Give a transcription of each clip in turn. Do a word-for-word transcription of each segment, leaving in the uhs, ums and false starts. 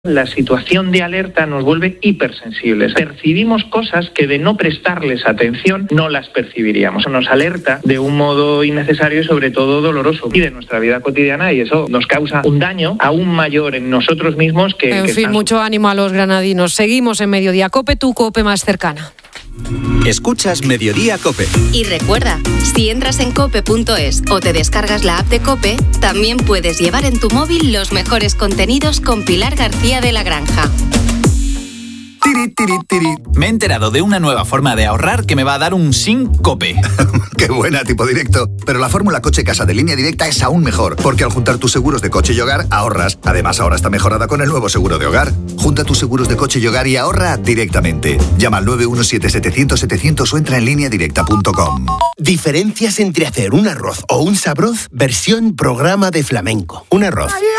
La situación de alerta nos vuelve hipersensibles. Percibimos cosas que de no prestarles atención no las percibiríamos. Nos alerta de un modo innecesario y sobre todo doloroso y de nuestra vida cotidiana, y eso nos causa un daño aún mayor en nosotros mismos que... En que fin, están... mucho ánimo a los granadinos. Seguimos en Mediodía Cope, tu Cope más cercana. Escuchas Mediodía Cope. Y recuerda, si entras en cope punto es o te descargas la app de Cope, también puedes llevar en tu móvil los mejores contenidos con Pilar García de la Granja. Tiri, tiri, tiri. Me he enterado de una nueva forma de ahorrar que me va a dar un Sincope. ¡Qué buena, tipo directo! Pero la fórmula coche-casa de Línea Directa es aún mejor, porque al juntar tus seguros de coche y hogar, ahorras. Además, ahora está mejorada con el nuevo seguro de hogar. Junta tus seguros de coche y hogar y ahorra directamente. Llama al nueve uno siete, setecientos, setecientos o entra en línea directa punto com. Diferencias entre hacer un arroz o un sabroz, versión programa de flamenco. Un arroz. ¡Ay, ay,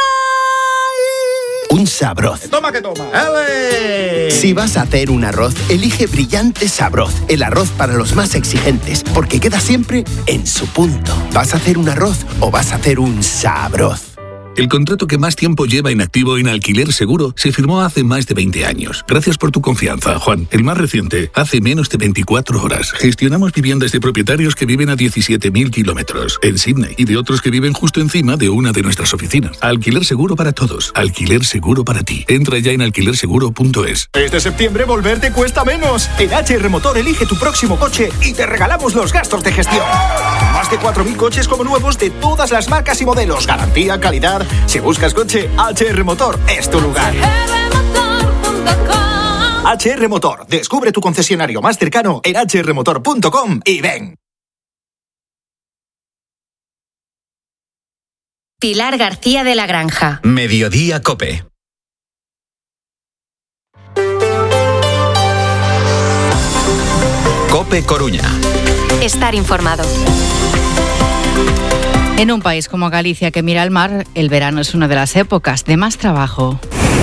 ay! Un sabroz. Toma que toma. ¡Ale! Si vas a hacer un arroz, elige Brillante Sabroz, el arroz para los más exigentes, porque queda siempre en su punto. ¿Vas a hacer un arroz o vas a hacer un sabroz? El contrato que más tiempo lleva inactivo en Alquiler Seguro se firmó hace más de veinte años. Gracias por tu confianza, Juan. El más reciente, hace menos de veinticuatro horas. Gestionamos viviendas de propietarios que viven a diecisiete mil kilómetros en Sydney y de otros que viven justo encima de una de nuestras oficinas. Alquiler Seguro para todos. Alquiler Seguro para ti. Entra ya en alquiler seguro punto es. Este septiembre volver te cuesta menos. En H R Motor elige tu próximo coche y te regalamos los gastos de gestión. Más de cuatro mil coches como nuevos de todas las marcas y modelos. Garantía, calidad. Si buscas coche, H R Motor es tu lugar. H R Motor. Descubre tu concesionario más cercano en hache erre motor punto com y ven. Pilar García de la Granja. Mediodía Cope. Cope Coruña. Estar informado. En un país como Galicia que mira al mar, el verano es una de las épocas de más trabajo.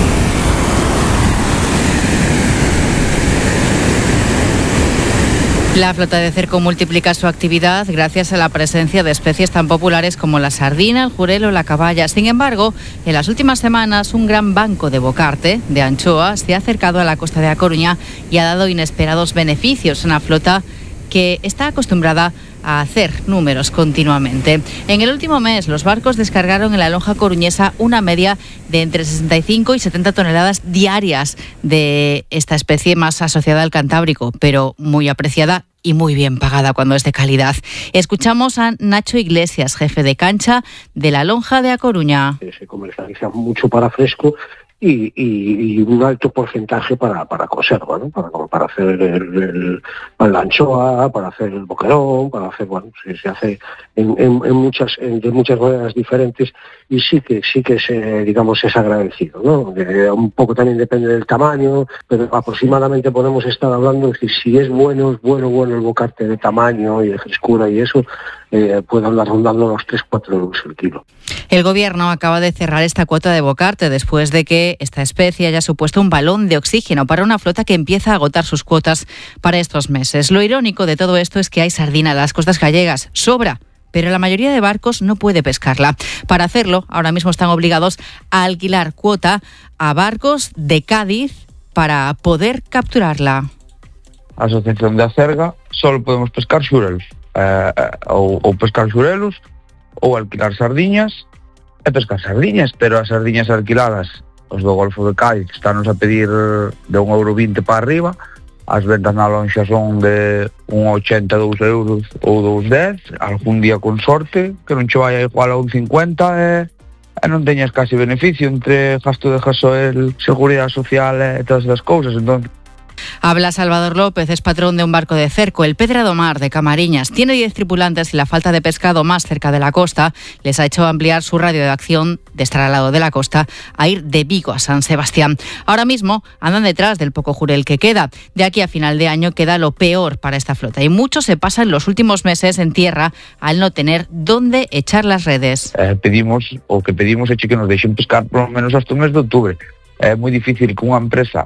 La flota de cerco multiplica su actividad gracias a la presencia de especies tan populares como la sardina, el jurel o la caballa. Sin embargo, en las últimas semanas, un gran banco de bocarte, de anchoa, se ha acercado a la costa de A Coruña y ha dado inesperados beneficios a una flota que está acostumbrada a hacer números continuamente. En el último mes, los barcos descargaron en la lonja coruñesa una media de entre sesenta y cinco y setenta toneladas diarias de esta especie más asociada al Cantábrico, pero muy apreciada y muy bien pagada cuando es de calidad. Escuchamos a Nacho Iglesias, jefe de cancha de la lonja de A Coruña. Se comercializa mucho para fresco y, y, y un alto porcentaje para, para conserva, ¿no? Para, para hacer el, el, la anchoa, para hacer el boquerón, para hacer, bueno, se, se hace en, en, en muchas en, de muchas maneras diferentes y sí que sí que se, digamos, es agradecido, ¿no? De, un poco también depende del tamaño, pero aproximadamente podemos estar hablando de que si es bueno, es bueno, bueno el bocarte de tamaño y de frescura y eso, eh, puede andar rondando los tres a cuatro euros el kilo. El gobierno acaba de cerrar esta cuota de bocarte después de que esta especie haya supuesto un balón de oxígeno para una flota que empieza a agotar sus cuotas para estos meses. Lo irónico de todo esto es que hay sardina en las costas gallegas, sobra, pero la mayoría de barcos no puede pescarla. Para hacerlo, ahora mismo están obligados a alquilar cuota a barcos de Cádiz para poder capturarla. Asociación de Acerga, solo podemos pescar xurelos, eh, ou, ou pescar xurelos, ou alquilar sardiñas e pescar sardiñas, pero as sardiñas alquiladas, os do Golfo de Cádiz, estános a pedir de un euro vinte para arriba, as ventas na lonxa son de un ochenta, dous euros ou dous dez, algún día con sorte, que non che vai a igual a un cincuenta e, e non teñas casi beneficio entre gasto de gasoil, seguridade social e todas as cousas, entón. Habla Salvador López, es patrón de un barco de cerco, el Pedradomar de Camariñas. Tiene diez tripulantes y la falta de pescado más cerca de la costa les ha hecho ampliar su radio de acción de estar al lado de la costa a ir de Vigo a San Sebastián. Ahora mismo andan detrás del poco jurel que queda. De aquí a final de año queda lo peor para esta flota y muchos se pasan los últimos meses en tierra al no tener dónde echar las redes. Eh, pedimos, o que pedimos é que nos deixen pescar por lo menos hasta o mes de outubro. É moi difícil que unha empresa,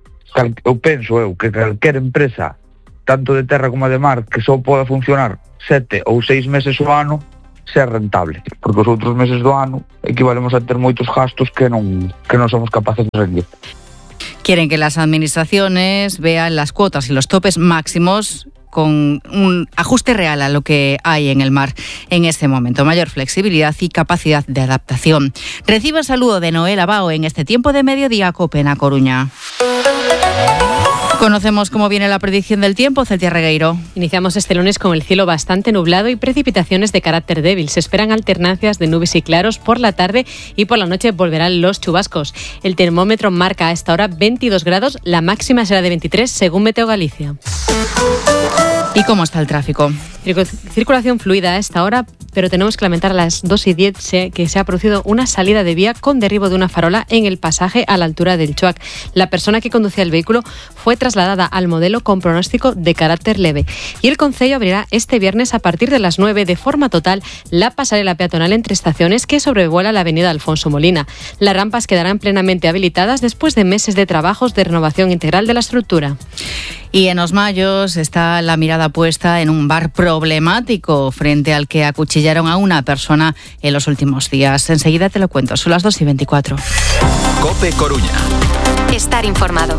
eu penso eu que calquer empresa, tanto de terra como de mar, que só poda funcionar sete ou seis meses o ano, ser rentable, porque os outros meses do ano equivalemos a ter moitos gastos que non, que non somos capaces de rendir. Quieren que las administraciones vean las cuotas y los topes máximos con un ajuste real a lo que hay en el mar en este momento, mayor flexibilidad y capacidad de adaptación. Recibe el saludo de Noel Abao en este tiempo de mediodía COPE en A Coruña. Conocemos cómo viene la predicción del tiempo, Celtia Regueiro. Iniciamos este lunes con el cielo bastante nublado y precipitaciones de carácter débil. Se esperan alternancias de nubes y claros por la tarde y por la noche volverán los chubascos. El termómetro marca a esta hora veintidós grados, la máxima será de veintitrés según Meteo Galicia. ¿Y cómo está el tráfico? Circulación fluida a esta hora, pero tenemos que lamentar a las dos y diez que se ha producido una salida de vía con derribo de una farola en el pasaje a la altura del Choac. La persona que conducía el vehículo fue trasladada al modelo con pronóstico de carácter leve. Y el concello abrirá este viernes a partir de las nueve de forma total la pasarela peatonal entre estaciones que sobrevuela la avenida Alfonso Molina. Las rampas quedarán plenamente habilitadas después de meses de trabajos de renovación integral de la estructura. Y en Os Mayos está la mirada puesta en un bar problemático frente al que acuchillaron a una persona en los últimos días. Enseguida te lo cuento, son las dos y veinticuatro. COPE Coruña. Estar informado.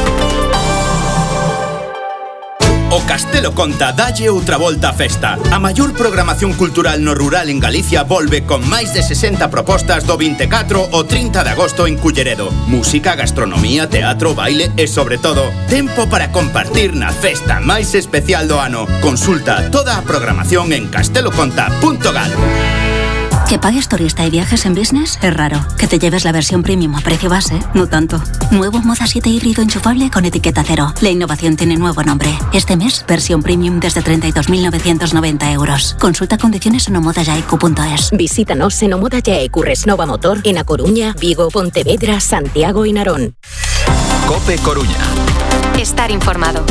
O Castelo Conta dalle outra volta á festa. A maior programación cultural no rural en Galicia volve con máis de sesenta propostas do vinte e catro ao trinta de agosto en Culleredo. Música, gastronomía, teatro, baile e, sobre todo, tempo para compartir na festa máis especial do ano. Consulta toda a programación en casteloconta punto gal. Que pagues turista y viajes en business es raro. Que te lleves la versión premium a precio base, no tanto. Nuevo Moda siete híbrido enchufable con etiqueta cero. La innovación tiene nuevo nombre. Este mes, versión premium desde treinta y dos mil novecientos noventa euros. Consulta condiciones en omoda yaicu punto es. Visítanos en Omoda Yaicu Resnova Motor en A Coruña, Vigo, Pontevedra, Santiago y Narón. COPE Coruña. Estar informado.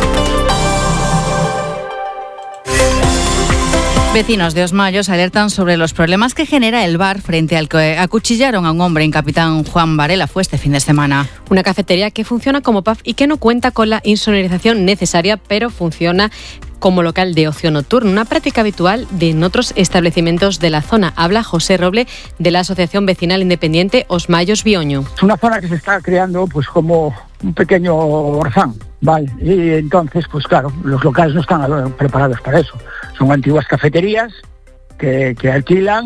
Vecinos de Os Mayos alertan sobre los problemas que genera el bar frente al que acuchillaron a un hombre en Capitán Juan Varela. Fue este fin de semana. Una cafetería que funciona como pub y que no cuenta con la insonorización necesaria, pero funciona como local de ocio nocturno, una práctica habitual de en otros establecimientos de la zona. Habla José Roble de la Asociación Vecinal Independiente Os Mayos Bioño. Es una zona que se está creando pues como un pequeño Orzán, ¿vale? Y entonces, pues claro, los locales no están preparados para eso. Son antiguas cafeterías que, que alquilan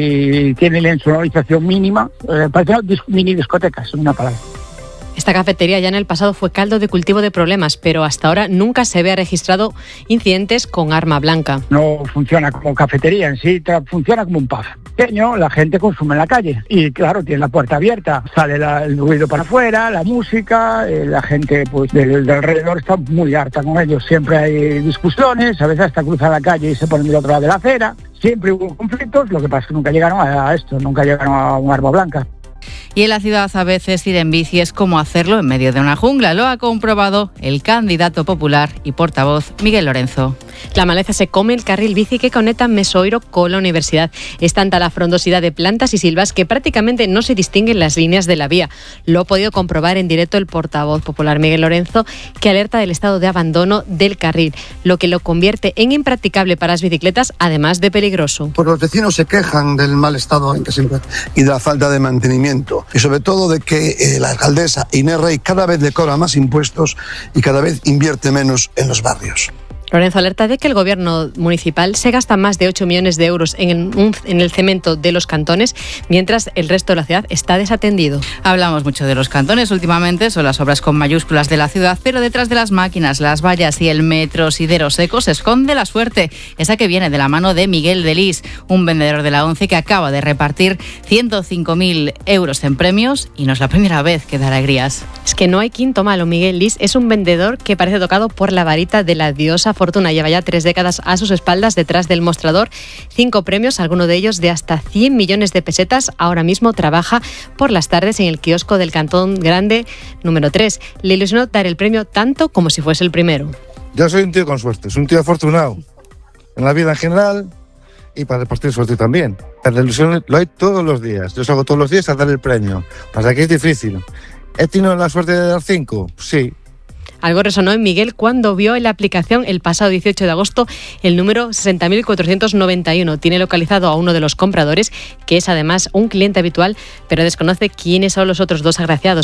y tienen la insonorización mínima. Eh, parecen mini discotecas, en una palabra. Esta cafetería ya en el pasado fue caldo de cultivo de problemas, pero hasta ahora nunca se había registrado incidentes con arma blanca. No funciona como cafetería en sí, funciona como un pub. Pequeño, la gente consume en la calle y claro, tiene la puerta abierta, sale la, el ruido para afuera, la música, eh, la gente pues del, del alrededor está muy harta con ellos. Siempre hay discusiones, a veces hasta cruzan la calle y se ponen del otro lado de la acera. Siempre hubo conflictos, lo que pasa es que nunca llegaron a esto, nunca llegaron a un arma blanca. Y en la ciudad a veces ir en bici es como hacerlo en medio de una jungla. Lo ha comprobado el candidato popular y portavoz Miguel Lorenzo. La maleza se come el carril bici que conecta Mesoiro con la universidad. Es tanta la frondosidad de plantas y silvas que prácticamente no se distinguen las líneas de la vía. Lo ha podido comprobar en directo el portavoz popular Miguel Lorenzo, que alerta del estado de abandono del carril, lo que lo convierte en impracticable para las bicicletas, además de peligroso. Pues los vecinos se quejan del mal estado en que se encuentra y de la falta de mantenimiento. Y sobre todo de que eh, la alcaldesa Inés Rey cada vez le cobra más impuestos y cada vez invierte menos en los barrios. Lorenzo alerta de que el gobierno municipal se gasta más de ocho millones de euros en el, en el cemento de los cantones, mientras el resto de la ciudad está desatendido. Hablamos mucho de los cantones últimamente, son las obras con mayúsculas de la ciudad, pero detrás de las máquinas, las vallas y el metro sidero seco se esconde la suerte, esa que viene de la mano de Miguel Delis, un vendedor de la ONCE que acaba de repartir ciento cinco mil euros en premios y no es la primera vez que da alegrías. Es que no hay quinto malo. Miguel Delis es un vendedor que parece tocado por la varita de la diosa Fortuna. Lleva ya tres décadas a sus espaldas detrás del mostrador. Cinco premios, alguno de ellos de hasta cien millones de pesetas. Ahora mismo trabaja por las tardes en el kiosco del Cantón Grande número tres. Le ilusionó dar el premio tanto como si fuese el primero. Yo soy un tío con suerte, soy un tío afortunado en la vida en general y para repartir suerte también. La ilusión lo hay todos los días. Yo salgo todos los días a dar el premio. Pasa que es difícil. ¿He tenido la suerte de dar cinco? Sí. Algo resonó en Miguel cuando vio en la aplicación el pasado dieciocho de agosto el número sesenta mil cuatrocientos noventa y uno. Tiene localizado a uno de los compradores, que es además un cliente habitual, pero desconoce quiénes son los otros dos agraciados.